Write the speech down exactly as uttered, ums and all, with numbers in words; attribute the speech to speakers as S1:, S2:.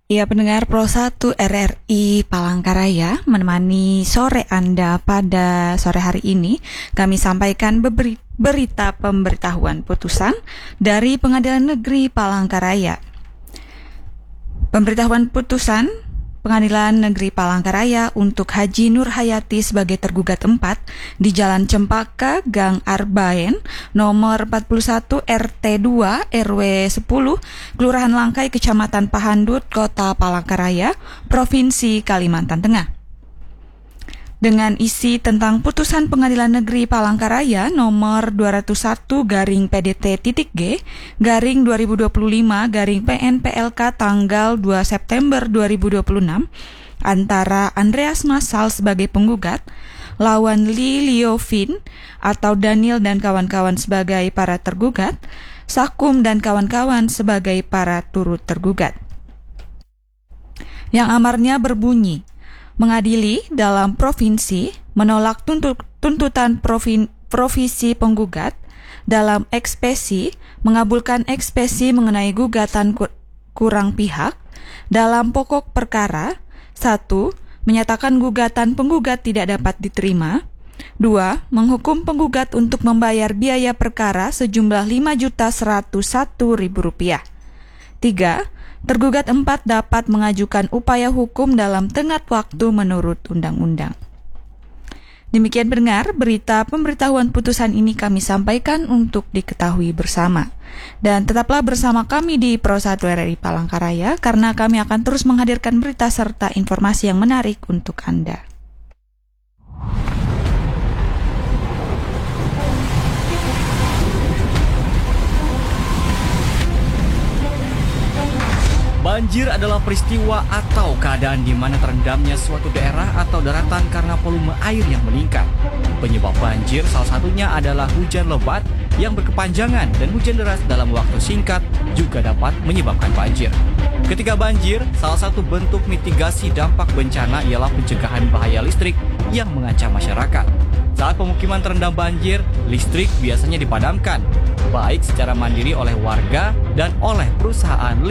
S1: Ya, pendengar Pro satu R R I Palangkaraya menemani sore Anda pada sore hari ini. Kami sampaikan beberi- berita pemberitahuan putusan dari Pengadilan Negeri Palangkaraya. Pemberitahuan putusan Pengadilan Negeri Palangkaraya untuk Haji Nur Hayati sebagai tergugat empat di Jalan Cempaka, Gang Arbaen, nomor empat puluh satu R T dua R W sepuluh, Kelurahan Langkai, Kecamatan Pahandut, Kota Palangkaraya, Provinsi Kalimantan Tengah. Dengan isi tentang putusan Pengadilan Negeri Palangkaraya nomor dua ratus satu garing P D T titik G garing dua ribu dua puluh lima garing P N P L K tanggal dua September dua ribu dua puluh enam antara Andreas Massal sebagai penggugat lawan Lee Liovin atau Daniel dan kawan-kawan sebagai para tergugat, Sakum dan kawan-kawan sebagai para turut tergugat. Yang amarnya berbunyi, mengadili dalam provinsi menolak tuntut, tuntutan provin, provisi penggugat dalam ekspesi mengabulkan ekspesi mengenai gugatan kur, kurang pihak dalam pokok perkara. Satu. Menyatakan gugatan penggugat tidak dapat diterima. Dua. Menghukum penggugat untuk membayar biaya perkara sejumlah lima juta seratus satu ribu rupiah. Tiga. Tergugat empat dapat mengajukan upaya hukum dalam tenggat waktu menurut undang-undang. Demikian pendengar, berita pemberitahuan putusan ini kami sampaikan untuk diketahui bersama. Dan tetaplah bersama kami di Pro satu R R I Palangkaraya karena kami akan terus menghadirkan berita serta informasi yang menarik untuk Anda.
S2: Banjir adalah peristiwa atau keadaan di mana terendamnya suatu daerah atau daratan karena volume air yang meningkat. Penyebab banjir salah satunya adalah hujan lebat yang berkepanjangan dan hujan deras dalam waktu singkat juga dapat menyebabkan banjir. Ketika banjir, salah satu bentuk mitigasi dampak bencana ialah pencegahan bahaya listrik yang mengancam masyarakat. Saat pemukiman terendam banjir, listrik biasanya dipadamkan, baik secara mandiri oleh warga dan oleh perusahaan listrik.